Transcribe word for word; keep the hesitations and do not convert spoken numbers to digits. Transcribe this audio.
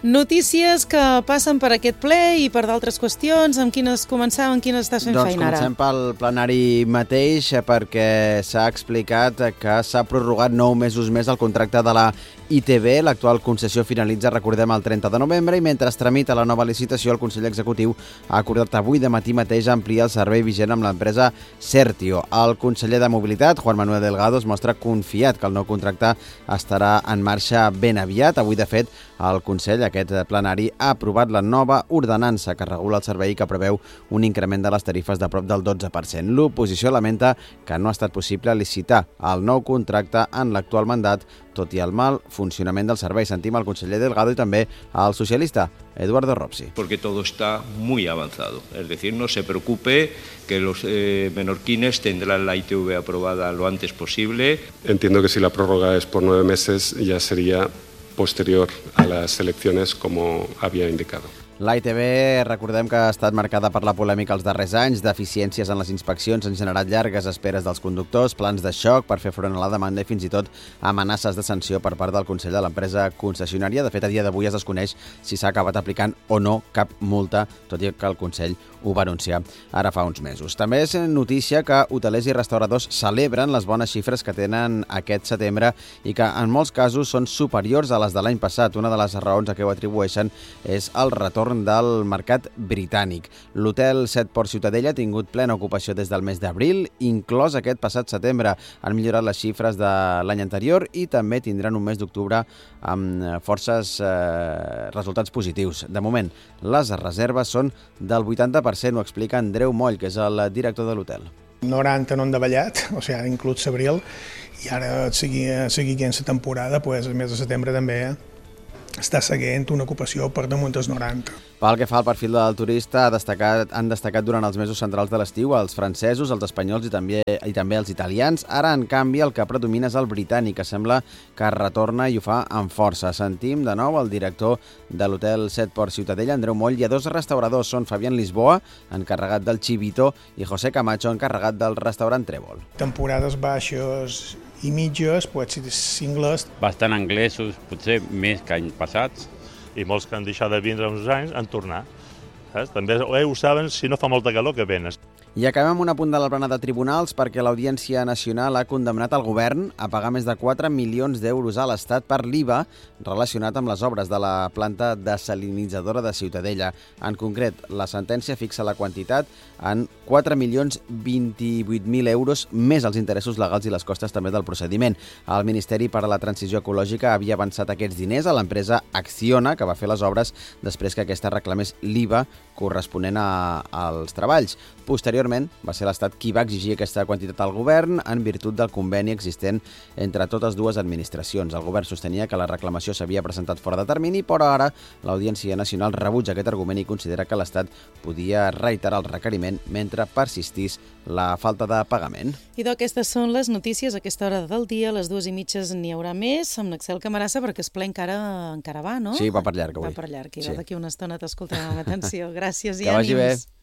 Notícies que passen per aquest ple i per d'altres qüestions. Amb quines comencem, amb quines estàs fent doncs feina ara? Doncs comencem pel plenari mateix, perquè s'ha explicat que s'ha prorrogat nou mesos més el contracte de la I T V. L'actual concessió finalitza, recordem, el trenta de novembre, i mentre es tramita la nova licitació, el Consell Executiu ha acordat avui de matí mateix ampliar el servei vigent amb l'empresa Certio. El conseller de Mobilitat, Juan Manuel Delgado, es mostra confiat que el nou contracte estarà en marxa ben aviat. Avui, de fet, el Consell, aquest plenari, ha aprovat la nova ordenança que regula el servei i que preveu un increment de les tarifes de prop del dotze per cent. L'oposició lamenta que no ha estat possible licitar el nou contracte en l'actual mandat, tot i el mal funcionament del servei. Sentim el conseller Delgado i també el socialista Eduardo Ropsi. Porque todo está muy avanzado. Es decir, no se preocupe que los eh, menorquines tendrán la I T V aprobada lo antes posible. Entiendo que si la prórroga es por nueve meses ya sería posterior a las elecciones, como había indicado. La I T V, recordem que ha estat marcada per la polèmica els darrers anys. Deficiències en les inspeccions han generat llargues esperes dels conductors, plans de xoc per fer front a la demanda i fins i tot amenaces de sanció per part del Consell de l'empresa concessionària. De fet, a dia d'avui es desconeix si s'ha acabat aplicant o no cap multa, tot i que el Consell ho va anunciar ara fa uns mesos. També és notícia que hotelers i restauradors celebren les bones xifres que tenen aquest setembre i que en molts casos són superiors a les de l'any passat. Una de les raons a què ho atribueixen és el retorn del mercat britànic. L'hotel Set Port Ciutadella ha tingut plena ocupació des del mes d'abril, inclòs aquest passat setembre. Han millorat les xifres de l'any anterior i també tindran un mes d'octubre amb forces eh, resultats positius. De moment, les reserves són del vuitanta per cent, ho explica Andreu Moll, que és el director de l'hotel. noranta no han davallat, o sigui, inclús l'abril, i ara, sigui, sigui que en la temporada, pues, el mes de setembre també està seguint una ocupació per damunt dels noranta. Pel que fa al perfil del turista, ha destacat, han destacat durant els mesos centrals de l'estiu els francesos, els espanyols i també, i també els italians. Ara, en canvi, el que predomina és el britànic, que sembla que retorna i ho fa amb força. Sentim de nou el director de l'hotel Set Port Ciutadella, Andreu Moll, i a dos restauradors, són Fabián Lisboa, encarregat del Chivito, i José Camacho, encarregat del restaurant Trèvol. Temporades baixes i mitges, pot ser cingles. Bastant anglesos, potser més que anys passats. I molts que han deixat de vindre uns anys han tornat. Saps? També eh, ho saben, si no fa molta calor, que venen. I acabem amb un apunt de la plana de tribunals perquè l'Audiència Nacional ha condemnat el govern a pagar més de quatre milions d'euros a l'Estat per l'I V A relacionat amb les obres de la planta desalinitzadora de Ciutadella. En concret, la sentència fixa la quantitat en quatre milions vint-i-vuit mil euros més els interessos legals i les costes també del procediment. El Ministeri per a la Transició Ecològica havia avançat aquests diners a l'empresa Acciona, que va fer les obres després que aquesta reclamés l'I V A corresponent a, als treballs. Posteriorment, va ser l'Estat qui va exigir aquesta quantitat al govern en virtut del conveni existent entre totes dues administracions. El govern sostenia que la reclamació s'havia presentat fora de termini, però ara l'Audiència Nacional rebutja aquest argument i considera que l'Estat podia reiterar el requeriment mentre persistís la falta de pagament. I d'aquestes són les notícies a aquesta hora del dia. A les dues i mitges n'hi haurà més amb l'Axel Camarasa, perquè es ple encara, encara va, no? Sí, va per llarg avui. Va per llarg, i sí. D'aquí una estona t'escoltarem amb atenció. Gràcies i que ànims. Vagi bé.